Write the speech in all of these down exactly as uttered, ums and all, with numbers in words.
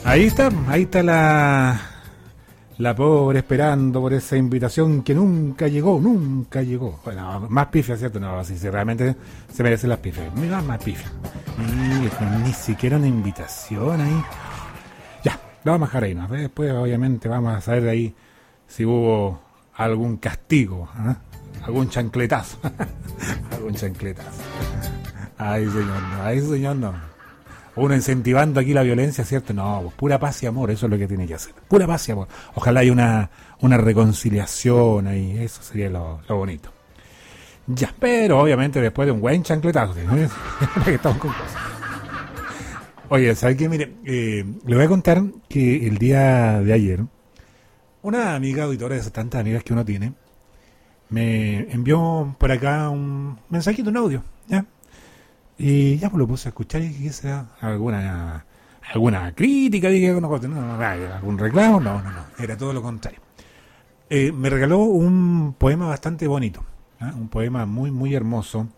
Ahí está, ahí está la, la pobre esperando por esa invitación que nunca llegó, nunca llegó. Bueno, más pifia, ¿cierto? No, si se realmente se merecen las pifias. Mira, más pifia. Ni, ni siquiera una invitación ahí. Ya, lo vamos a dejar ahí, ¿no? Después, obviamente, vamos a saber de ahí si hubo algún castigo, ¿eh? Algún chancletazo. Algún chancletazo. Ay, señor, no, ay, señor, no. Uno incentivando aquí la violencia, ¿cierto? No, pues pura paz y amor, eso es lo que tiene que hacer. Pura paz y amor. Ojalá haya una, una reconciliación ahí, eso sería lo, lo bonito. Ya, pero obviamente después de un buen chancletazo, ¿no? Que estamos con cosas. Oye, ¿sabes qué? Mire, eh, le voy a contar que el día de ayer, una amiga auditora de esas tantas amigas que uno tiene, me envió por acá un mensajito, un audio, ¿ya? Y ya pues lo puse a escuchar y que sea alguna alguna crítica, dije, alguna cosa, no, no, algún reclamo, no, no, no, era todo lo contrario. Eh, me regaló un poema bastante bonito, ¿eh? Un poema muy, muy hermoso,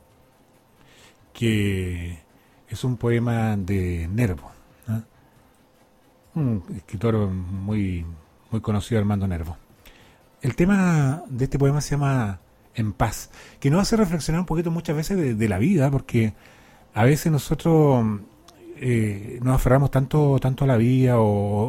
que es un poema de Nervo, ¿eh? Un escritor muy, muy conocido, Armando Nervo. El tema de este poema se llama En Paz, que nos hace reflexionar un poquito muchas veces de, de la vida, porque a veces nosotros eh, nos aferramos tanto tanto a la vida o,